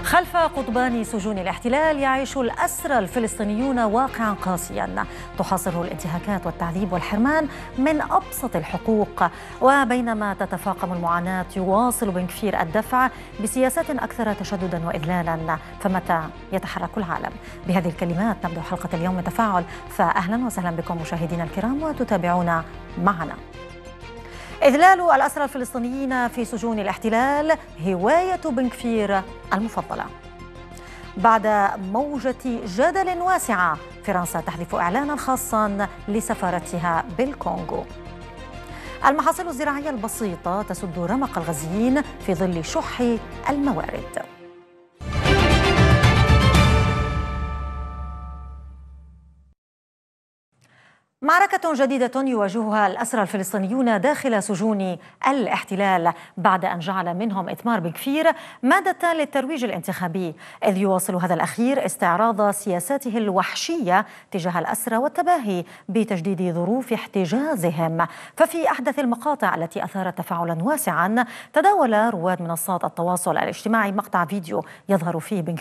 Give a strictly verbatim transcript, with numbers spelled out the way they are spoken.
خلف قضبان سجون الاحتلال يعيش الأسرى الفلسطينيون واقعا قاسيا تحاصره الانتهاكات والتعذيب والحرمان من أبسط الحقوق. وبينما تتفاقم المعاناة يواصل بن كفير الدفع بسياسات أكثر تشددا وإذلالا، فمتى يتحرك العالم؟ بهذه الكلمات نبدأ حلقة اليوم من تفاعل، فأهلا وسهلا بكم مشاهدينا الكرام وتتابعونا معنا. إذلال الأسرى الفلسطينيين في سجون الاحتلال هواية بن كفير المفضلة. بعد موجة جدل واسعة، فرنسا تحذف إعلانا خاصا لسفارتها بالكونغو. المحاصيل الزراعية البسيطة تسد رمق الغزيين في ظل شح الموارد. معركة جديدة يواجهها الأسرى الفلسطينيون داخل سجون الاحتلال بعد أن جعل منهم إثمار بن كفير مادة للترويج الانتخابي، إذ يواصل هذا الأخير استعراض سياساته الوحشية تجاه الأسرى والتباهي بتجديد ظروف احتجازهم. ففي أحدث المقاطع التي أثارت تفاعلا واسعا، تداول رواد منصات التواصل الاجتماعي مقطع فيديو يظهر فيه بن